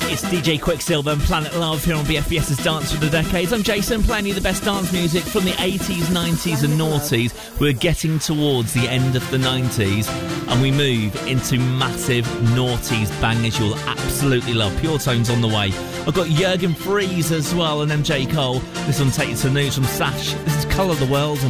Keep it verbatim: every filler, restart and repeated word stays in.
It's D J Quicksilver and Planet Love here on B F B S's Dance for the Decades. I'm Jason, playing you the best dance music from the eighties, nineties and noughties. We're getting towards the end of the nineties and we move into massive noughties bangers you'll absolutely love. Pure Tone's on the way. I've got Jurgen Fries as well and M J Cole. This one takes you to the news from Sash. This is Colour the World.